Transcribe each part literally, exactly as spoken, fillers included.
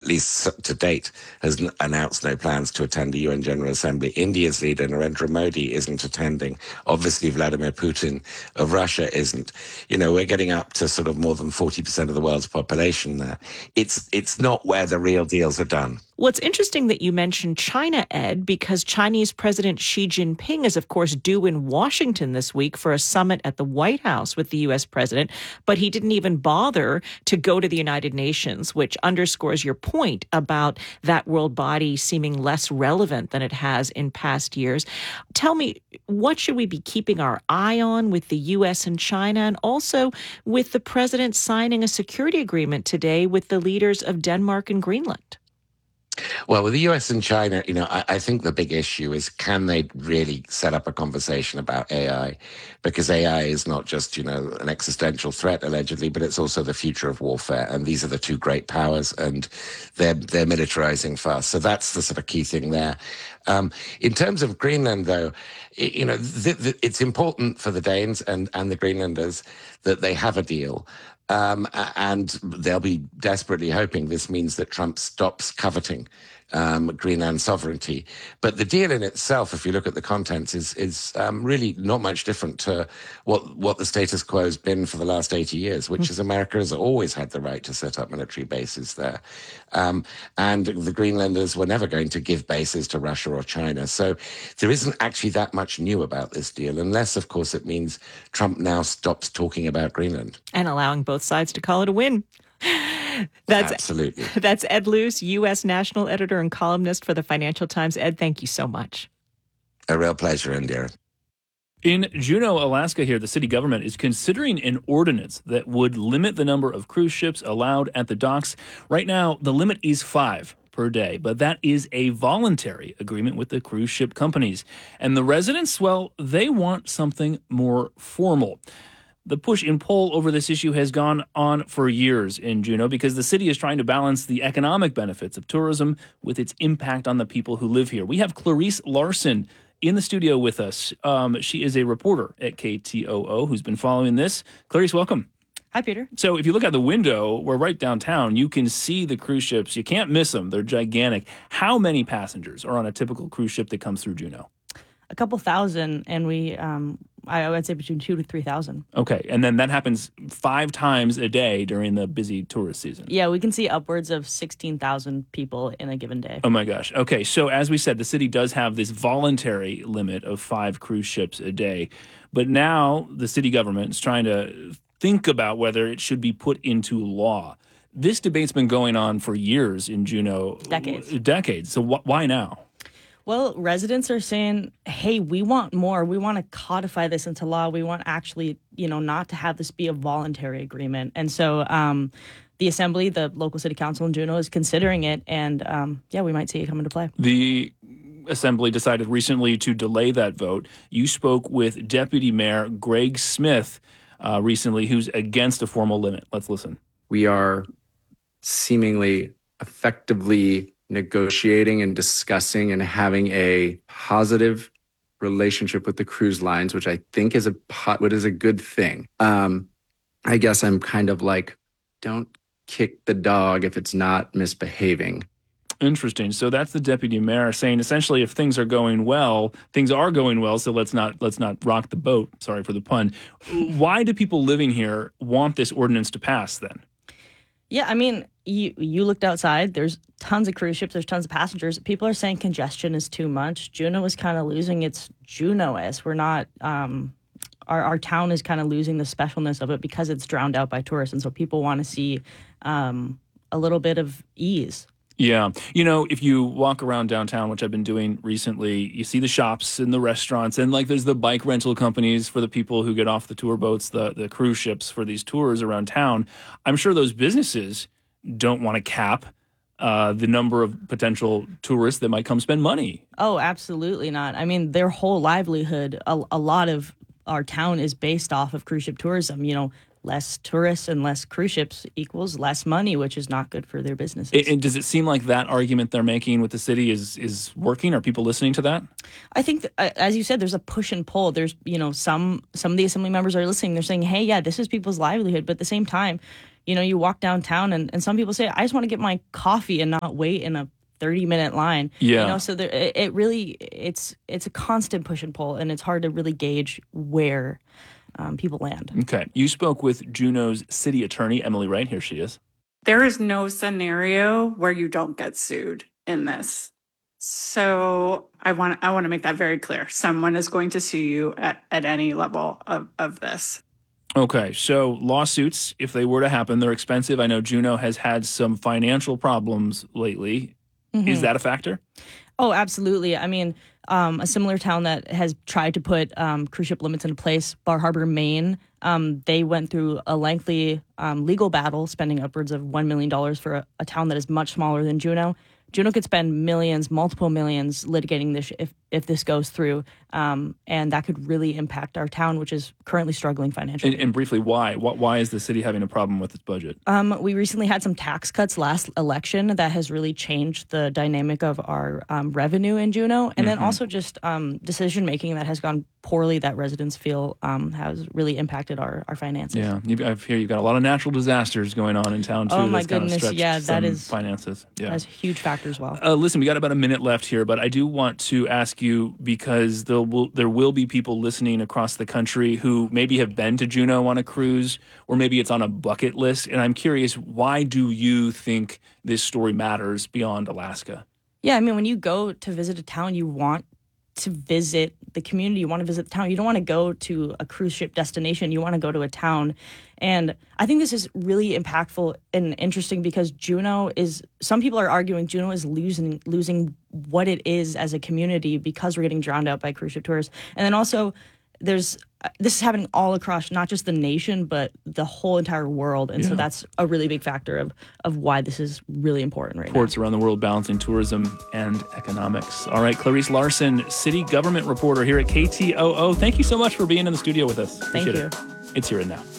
least to date, has n- announced no plans to attend the U N General Assembly. India's leader, Narendra Modi, isn't attending. Obviously, Vladimir Putin of Russia isn't. You know, we're getting up to sort of more than forty percent of the world's population there. It's, it's not where the real deals are done. Well, it's interesting that you mentioned China, Ed, because Chinese President Xi Jinping is, of course, due in Washington this week for a summit at the White House with the U S president, but he didn't even bother to go to the United Nations, which underscores your point about that world body seeming less relevant than it has in past years. Tell me, what should we be keeping our eye on with the U S and China, and also with the president signing a security agreement today with the leaders of Denmark and Greenland? Well, with the U S and China, you know, I, I think the big issue is, can they really set up a conversation about A I? Because A I is not just, you know, an existential threat, allegedly, but it's also the future of warfare. And these are the two great powers, and they're, they're militarizing fast. So that's the sort of key thing there. Um, in terms of Greenland, though, it, you know, th- th- it's important for the Danes and, and the Greenlanders that they have a deal. Um, and they'll be desperately hoping this means that Trump stops coveting um, Greenland sovereignty. But the deal in itself, if you look at the contents, is is um, really not much different to what what the status quo has been for the last eighty years, which is America has always had the right to set up military bases there. Um, and the Greenlanders were never going to give bases to Russia or China. So there isn't actually that much new about this deal, unless, of course, it means Trump now stops talking about Greenland. And allowing both sides to call it a win. That's Absolutely. That's Ed Luce, U S national editor and columnist for the Financial Times. Ed, thank you so much. A real pleasure, Indira. In Juneau, Alaska here, the city government is considering an ordinance that would limit the number of cruise ships allowed at the docks. Right now, the limit is five per day, but that is a voluntary agreement with the cruise ship companies. And the residents, well, they want something more formal. The push and pull over this issue has gone on for years in Juneau because the city is trying to balance the economic benefits of tourism with its impact on the people who live here. We have Clarice Larson in the studio with us. Um, she is a reporter at K T O O who's been following this. Clarice, welcome. Hi, Peter. So if you look out the window, we're right downtown, you can see the cruise ships. You can't miss them. They're gigantic. How many passengers are on a typical cruise ship that comes through Juneau? A couple thousand, and we, um, I would say between two to three thousand. Okay, and then that happens five times a day during the busy tourist season. Yeah, we can see upwards of sixteen thousand people in a given day. Oh my gosh. Okay, so as we said, the city does have this voluntary limit of five cruise ships a day, but now the city government is trying to think about whether it should be put into law. This debate's been going on for years in Juneau. Decades. Decades. So wh- why now? Well, residents are saying, hey, we want more. We want to codify this into law. We want actually, you know, not to have this be a voluntary agreement. And so um, the assembly, the local city council in Juneau, is considering it. And um, yeah, we might see it come into play. The assembly decided recently to delay that vote. You spoke with Deputy Mayor Greg Smith uh, recently, who's against a formal limit. Let's listen. We are seemingly effectively negotiating and discussing and having a positive relationship with the cruise lines, which I think is a what is a good thing. Um, I guess I'm kind of like, don't kick the dog if it's not misbehaving. Interesting. So that's the deputy mayor saying essentially, if things are going well, things are going well. So let's not let's not rock the boat. Sorry for the pun. Why do people living here want this ordinance to pass then? Yeah, I mean, you you looked outside. There's tons of cruise ships. There's tons of passengers. People are saying congestion is too much. Juneau is kind of losing its Juneau-ness. We're not. Um, our our town is kind of losing the specialness of it because it's drowned out by tourists, and so people want to see um, a little bit of ease. Yeah. You know, if you walk around downtown, which I've been doing recently, you see the shops and the restaurants, and like there's the bike rental companies for the people who get off the tour boats, the, the cruise ships for these tours around town. I'm sure those businesses don't want to cap uh, the number of potential tourists that might come spend money. Oh, absolutely not. I mean, their whole livelihood, a, a lot of our town is based off of cruise ship tourism. You know, less tourists and less cruise ships equals less money, which is not good for their businesses. And, and does it seem like that argument they're making with the city is is working? Are people listening to that? I think, that, uh, as you said, there's a push and pull. There's, you know, some some of the assembly members are listening. They're saying, hey, yeah, this is people's livelihood. But at the same time, You know, you walk downtown and, and some people say, I just want to get my coffee and not wait in a thirty minute line. Yeah. You know, so there, it, it really, it's it's a constant push and pull, and it's hard to really gauge where um, people land. Okay. You spoke with Juneau's city attorney, Emily Wright. Here she is. There is no scenario where you don't get sued in this. So I want I want to make that very clear. Someone is going to sue you at, at any level of, of this. Okay. So lawsuits, if they were to happen, they're expensive. I know Juneau has had some financial problems lately. Mm-hmm. Is that a factor? Oh, absolutely. I mean, um, a similar town that has tried to put um, cruise ship limits into place, Bar Harbor, Maine, um, they went through a lengthy um, legal battle, spending upwards of one million dollars for a, a town that is much smaller than Juneau. Juneau could spend millions, multiple millions litigating this if, if this goes through, um, and that could really impact our town, which is currently struggling financially. And, and briefly, why? What, why is the city having a problem with its budget? Um, we recently had some tax cuts last election that has really changed the dynamic of our um, revenue in Juneau, and mm-hmm. then also just um, decision making that has gone poorly that residents feel um, has really impacted our, our finances. Yeah, you've, I hear you've got a lot of natural disasters going on in town too. Oh my that's kind of goodness, yeah, that is finances. Yeah, that's a huge factor as well. Uh, listen, we got about a minute left here, but I do want to ask you, because there will there will be people listening across the country who maybe have been to Juneau on a cruise, or maybe it's on a bucket list, and I'm curious, why do you think this story matters beyond Alaska? Yeah, I mean, when you go to visit a town, you want to visit the community, you want to visit the town. You don't want to go to a cruise ship destination. You want to go to a town. And I think this is really impactful and interesting because Juneau is, some people are arguing Juneau is losing losing what it is as a community because we're getting drowned out by cruise ship tourists. And then also there's, this is happening all across not just the nation, but the whole entire world. And yeah. so that's a really big factor of of why this is really important right Ports now. Ports around the world balancing tourism and economics. All right, Clarice Larson, city government reporter here at K T O O. Thank you so much for being in the studio with us. Thank Appreciate you. It. It's Here and Now.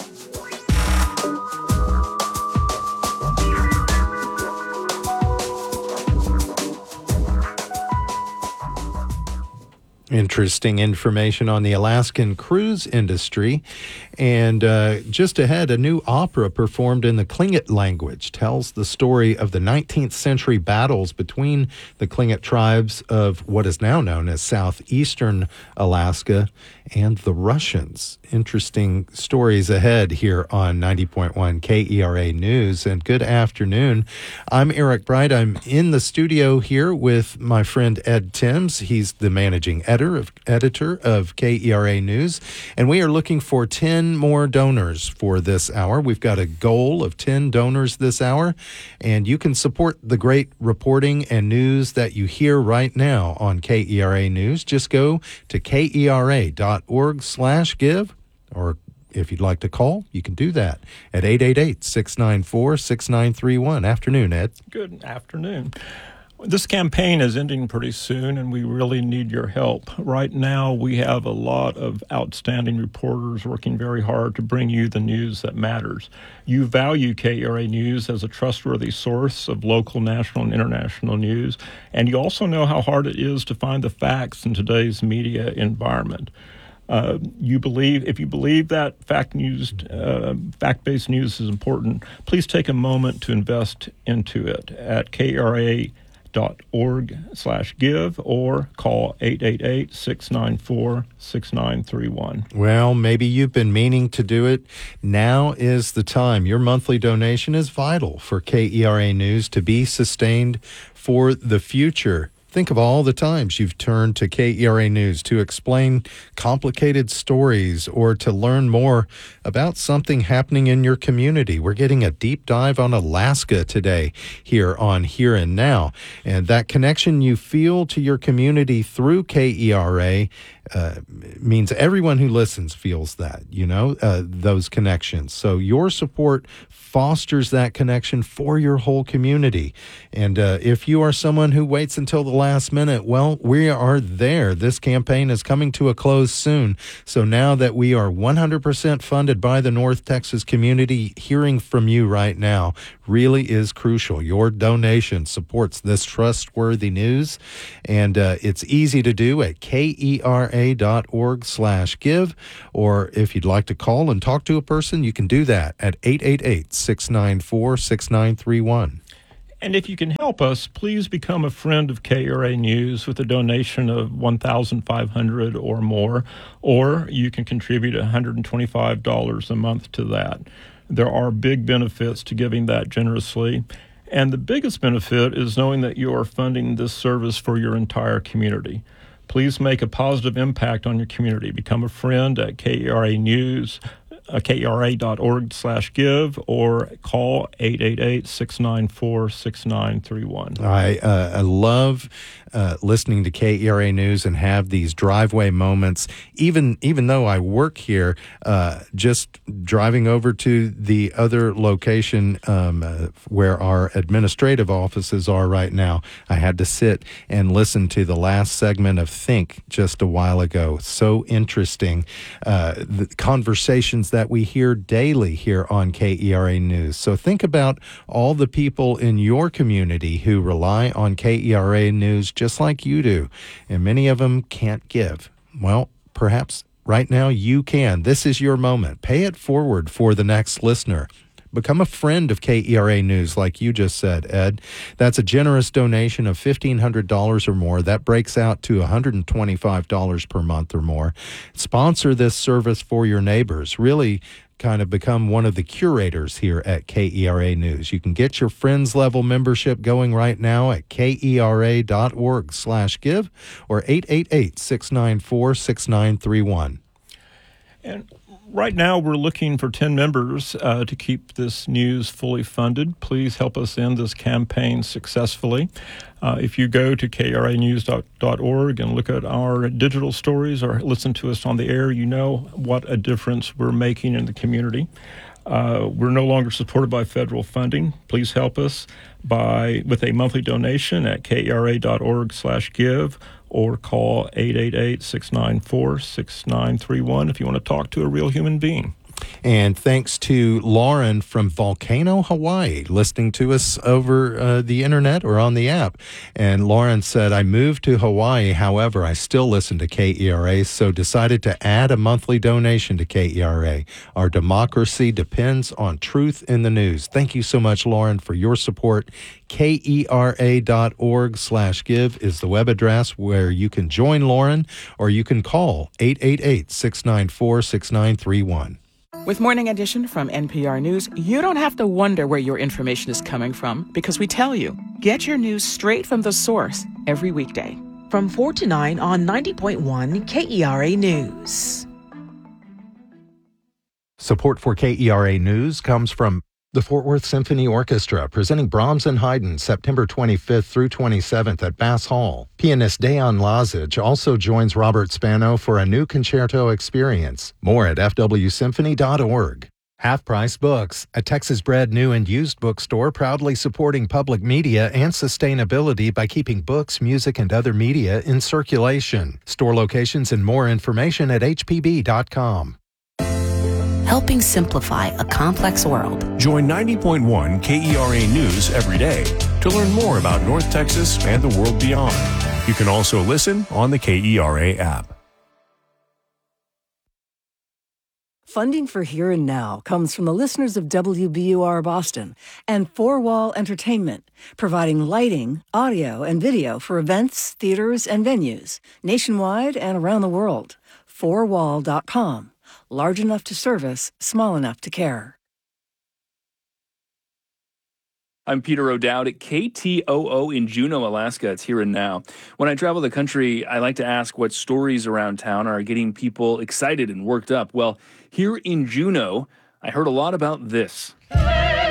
Interesting information on the Alaskan cruise industry. And uh, just ahead, a new opera performed in the Tlingit language tells the story of the nineteenth century battles between the Tlingit tribes of what is now known as southeastern Alaska and the Russians. Interesting stories ahead here on ninety point one K E R A News. And good afternoon. I'm Eric Bright. I'm in the studio here with my friend Ed Timms. He's the managing editor of, editor of K E R A News. And we are looking for ten more donors for this hour. We've got a goal of ten donors this hour. And you can support the great reporting and news that you hear right now on K E R A News. Just go to K E R A dot org slash give, or if you'd like to call, you can do that at eight eight eight, six nine four, six nine three one. Afternoon, Ed. Good afternoon. This campaign is ending pretty soon, and we really need your help. Right now, we have a lot of outstanding reporters working very hard to bring you the news that matters. You value K E R A News as a trustworthy source of local, national, and international news, and you also know how hard it is to find the facts in today's media environment. Uh, you believe, if you believe that fact news, uh, fact-based news is important, please take a moment to invest into it at K E R A dot org slash give or call eight eight eight, six nine four, six nine three one. Well, maybe you've been meaning to do it. Now is the time. Your monthly donation is vital for K E R A News to be sustained for the future. Think of all the times you've turned to K E R A News to explain complicated stories or to learn more about something happening in your community. We're getting a deep dive on Alaska today here on Here and Now. And that connection you feel to your community through K E R A uh, means everyone who listens feels that, you know, uh, those connections. So your support fosters that connection for your whole community. And uh, if you are someone who waits until the last minute, well, we are there. This campaign is coming to a close soon. So now that we are one hundred percent funded by the North Texas community, hearing from you right now really is crucial. Your donation supports this trustworthy news, and uh, it's easy to do at K E R kera.org slash give. Or if you'd like to call and talk to a person, you can do that at eight eight eight, six nine four, six nine three one. And if you can help us, please become a friend of K R A News with a donation of one thousand five hundred dollars or more, or you can contribute one hundred twenty-five dollars a month to that. There are big benefits to giving that generously, and the biggest benefit is knowing that you are funding this service for your entire community. Please make a positive impact on your community. Become a friend at K R A News. Uh, kera.org slash give, or call eight eight eight, six nine four, six nine three one. I, uh, I love uh, listening to K E R A News and have these driveway moments. Even even though I work here, uh, just driving over to the other location um, uh, where our administrative offices are right now, I had to sit and listen to the last segment of Think just a while ago. So interesting. Uh, the conversations that that we hear daily here on K E R A News. So think about all the people in your community who rely on K E R A News just like you do, and many of them can't give. Well, perhaps right now you can. This is your moment. Pay it forward for the next listener. Become a friend of K E R A News, like you just said, Ed. That's a generous donation of fifteen hundred dollars or more. That breaks out to one hundred twenty-five dollars per month or more. Sponsor this service for your neighbors. Really kind of become one of the curators here at K E R A News. You can get your Friends level membership going right now at kera.org slash give or eight eight eight, six nine four, six nine three one. And right now, we're looking for ten members uh, to keep this news fully funded. Please help us end this campaign successfully. Uh, if you go to k r a news dot org and look at our digital stories or listen to us on the air, you know what a difference we're making in the community. Uh, we're no longer supported by federal funding. Please help us by with a monthly donation at kera.org slash give or call eight eight eight, six nine four, six nine three one if you want to talk to a real human being. And thanks to Lauren from Volcano, Hawaii, listening to us over uh, the internet or on the app. And Lauren said, I moved to Hawaii. However, I still listen to K E R A, so decided to add a monthly donation to K E R A. Our democracy depends on truth in the news. Thank you so much, Lauren, for your support. kera.org slash give is the web address where you can join Lauren, or you can call eight eight eight, six nine four, six nine three one. With Morning Edition from N P R News, you don't have to wonder where your information is coming from because we tell you. Get your news straight from the source every weekday. From four to nine on ninety point one K E R A News. Support for K E R A News comes from the Fort Worth Symphony Orchestra, presenting Brahms and Haydn September twenty-fifth through twenty-seventh at Bass Hall. Pianist Dejan Lazic also joins Robert Spano for a new concerto experience. More at f w symphony dot org. Half Price Books, a Texas-bred new and used bookstore proudly supporting public media and sustainability by keeping books, music, and other media in circulation. Store locations and more information at h p b dot com. Helping simplify a complex world. Join ninety point one K E R A News every day to learn more about North Texas and the world beyond. You can also listen on the K E R A app. Funding for Here and Now comes from the listeners of W B U R Boston and Four Wall Entertainment, providing lighting, audio, and video for events, theaters, and venues nationwide and around the world. four wall dot com. Large enough to service, small enough to care. I'm Peter O'Dowd at K T O O in Juneau, Alaska. It's Here and Now. When I travel the country, I like to ask what stories around town are getting people excited and worked up. Well, here in Juneau, I heard a lot about this.